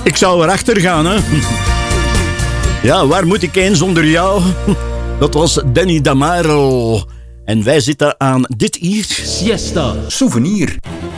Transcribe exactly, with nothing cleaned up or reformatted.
Ik zou erachter gaan, hè. Ja, waar moet ik heen zonder jou? Dat was Danny Damaro. En wij zitten aan dit hier. Siesta. Souvenir.